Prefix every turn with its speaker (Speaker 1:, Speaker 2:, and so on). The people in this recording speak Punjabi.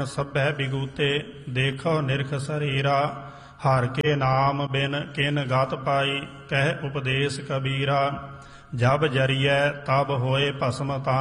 Speaker 1: ਸਭੈ ਬਿਗੂਤੇ ਦੇਖੋ ਨਿਰਖ ਸਰੀਰਾ। ਹਰ ਕੇ ਨਾਮ ਬਿਨ ਕਿਨ ਗਤ ਪਾਈ ਕਹਿ ਉਪਦੇਸ਼ ਕਬੀਰਾ। ਜਬ ਜਰੀਐ ਤਬ ਹੋਏ ਭਸਮ ਤਾਨ